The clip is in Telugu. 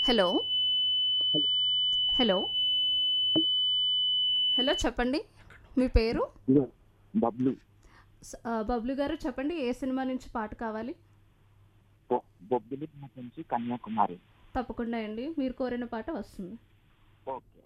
హలో. హలో. హలో. హలో చెప్పండి. మీ పేరు? ఇదిగో బబ్లు. బబ్లు గారు చెప్పండి, ఏ సినిమా నుంచి పాట కావాలి? బొబ్బిలి నుంచి కన్యాకుమారి. తప్పకుండా అండి, మీరు కోరిన పాట వస్తుంది. ఓకే.